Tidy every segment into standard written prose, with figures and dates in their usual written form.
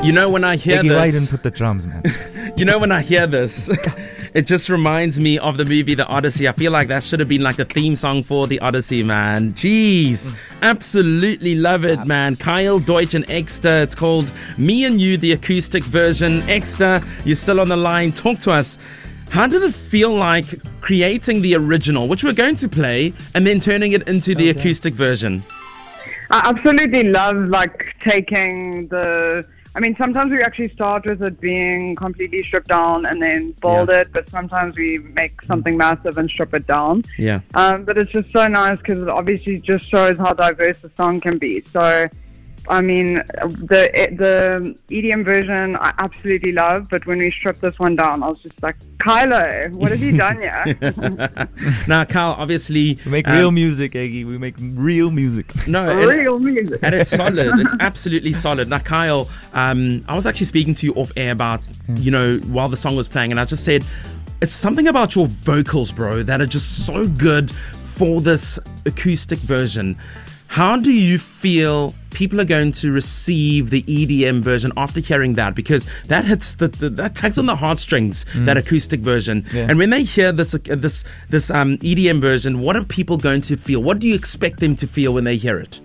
You know, when I hear Iggy, why you this, didn't put the drums, man? you know, when I hear this, it just reminds me of the movie The Odyssey. I feel like that should have been like the theme song for The Odyssey, man. Jeez, absolutely love it, man. Kyle Deutsch and Exter. It's called Me and You, the acoustic version. Exter, you're still on the line. Talk to us. How did it feel like creating the original, which we're going to play, and then turning it into the acoustic version? I absolutely love taking sometimes we actually start with it being completely stripped down and then build it, but sometimes we make something massive and strip it down. Yeah. But it's just so nice because it obviously just shows how diverse the song can be. So, I mean, the EDM version I absolutely love, but when we stripped this one down, I was just like, Kylo, what have you done here? Now, Kyle, obviously... We make real music, Iggy. We make real music. Real music. And it's solid. It's absolutely solid. Now, Kyle, I was actually speaking to you off air about, while the song was playing, and I just said, it's something about your vocals, bro, that are just so good for this acoustic version. How do you feel people are going to receive the EDM version after hearing that? Because that hits that tugs on the heartstrings, that acoustic version. Yeah. And when they hear this EDM version, what are people going to feel? What do you expect them to feel when they hear it?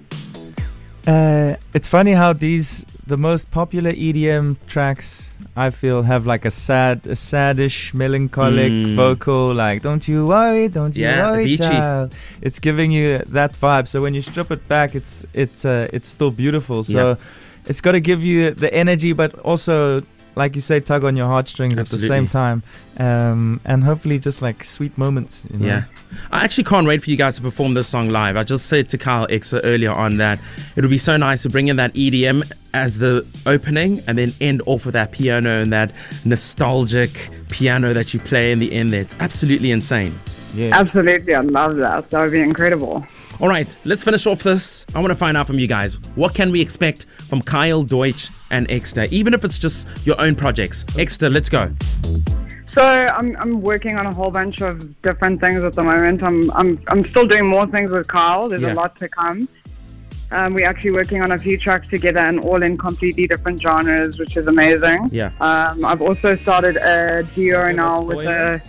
It's funny how the most popular EDM tracks, I feel, have like a sadish, melancholic vocal, like "Don't you worry, Avicii. child." It's giving you that vibe. So when you strip it back, it's still beautiful. So it's got to give you the energy, but also, like you say, tug on your heartstrings at the same time, and hopefully just like sweet moments. Yeah, I actually can't wait for you guys to perform this song live. I just said to Kyle Exer earlier on that it would be so nice to bring in that EDM as the opening and then end off with that piano and that nostalgic piano that you play in the end there. It's absolutely insane. Yeah, absolutely. I love that. That would be incredible. All right, let's finish off this. I want to find out from you guys, what can we expect from Kyle Deutsch and Exter, even if it's just your own projects? Exter, let's go. So I'm working on a whole bunch of different things at the moment. I'm still doing more things with Kyle. There's a lot to come. We're actually working on a few tracks together and all in completely different genres, which is amazing. Yeah. I've also started a duo now with an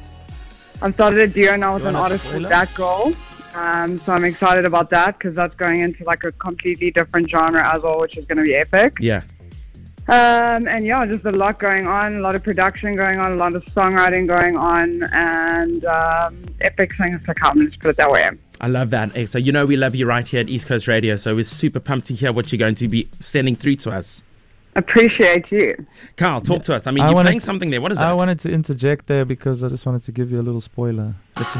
artist called That Girl. So I'm excited about that because that's going into like a completely different genre as well, which is going to be epic. Yeah. Just a lot going on, a lot of production going on, a lot of songwriting going on, and epic things to come, let's put it that way. I love that. So we love you right here at East Coast Radio, so we're super pumped to hear what you're going to be sending through to us. Appreciate you. Carl, talk to us. I mean, you're playing something there. What is that? I wanted to interject there because I just wanted to give you a little spoiler. Listen.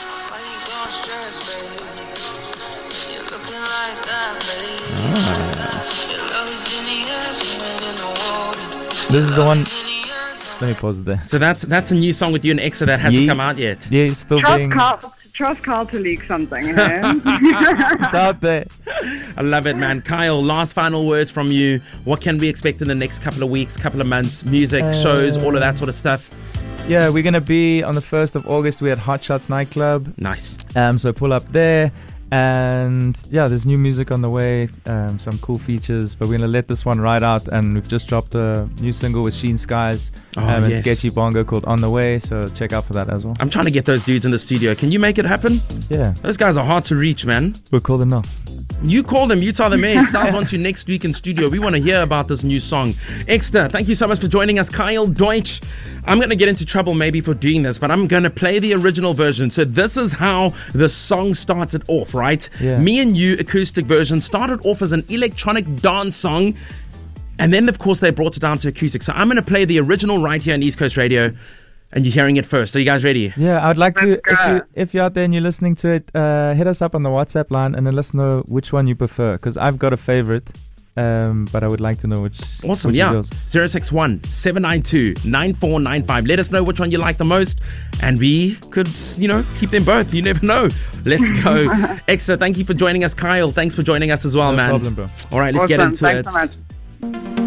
This is the one. Let me pause it there. So that's a new song with you and Exer that hasn't come out yet. Yeah, it's still Trust Carl to leak something. Hey? It's out there. I love it, man. Kyle, last final words from you. What can we expect in the next couple of weeks, couple of months? Music, shows, all of that sort of stuff. Yeah, we're going to be on the 1st of August. We're at Hot Shots Nightclub. Nice. So pull up there. And yeah, there's new music on the way, some cool features, but we're going to let this one ride out. And we've just dropped a new single with Sheen Skies and Sketchy Bongo called On The Way, so check out for that as well. I'm trying to get those dudes in the studio. Can you make it happen? Yeah. Those guys are hard to reach, man. We'll call them now. You call them, you tell them, hey, Styles wants you next week in studio. We want to hear about this new song. Exter, thank you so much for joining us. Kyle Deutsch. I'm going to get into trouble maybe for doing this, but I'm going to play the original version. So this is how the song starts it off, right? Yeah. Me and You acoustic version started off as an electronic dance song. And then, of course, they brought it down to acoustic. So I'm going to play the original right here on East Coast Radio. And you're hearing it first. Are you guys ready? Yeah, I'd like to, if you're out there and you're listening to it, hit us up on the WhatsApp line and then let us know which one you prefer. Because I've got a favorite, but I would like to know which. Awesome, which yeah. is yours. 061-792-9495. Let us know which one you like the most. And we could, keep them both. You never know. Let's go. Exer, thank you for joining us. Kyle, thanks for joining us as well, man. No problem, bro. All right, let's get into Thanks it. So much.